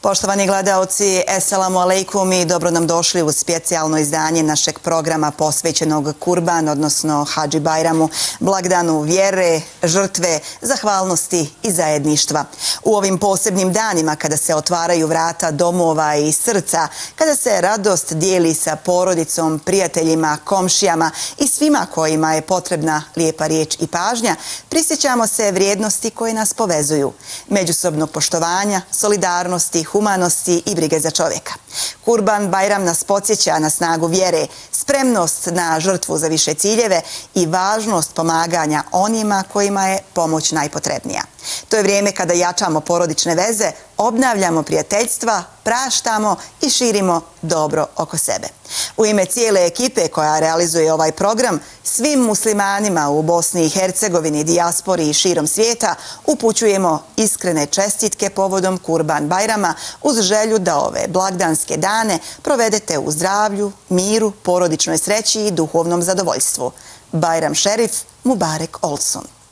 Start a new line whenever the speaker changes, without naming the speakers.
Poštovani gledaoci, eselamu alejkum i dobro nam došli u specijalno izdanje našeg programa posvećenog Kurban, odnosno Hadži Bajramu, blagdanu vjere, žrtve, zahvalnosti i zajedništva. U ovim posebnim danima kada se otvaraju vrata domova i srca, kada se radost dijeli sa porodicom, prijateljima, komšijama i svima kojima je potrebna lijepa riječ i pažnja, prisjećamo se vrijednosti koje nas povezuju, međusobnog poštovanja, solidarnosti, humanosti i brige za čovjeka. Kurban Bajram nas podsjeća na snagu vjere, spremnost na žrtvu za više ciljeve i važnost pomaganja onima kojima je pomoć najpotrebnija. To je vrijeme kada jačamo porodične veze, obnavljamo prijateljstva, praštamo i širimo dobro oko sebe. U ime cijele ekipe koja realizuje ovaj program, svim muslimanima u Bosni i Hercegovini, dijaspori i širom svijeta upućujemo iskrene čestitke povodom Kurban Bajrama uz želju da ove blagdanske dane provedete u zdravlju, miru, porodičnoj sreći i duhovnom zadovoljstvu. Bajram Šerif, Mubarek Olsun.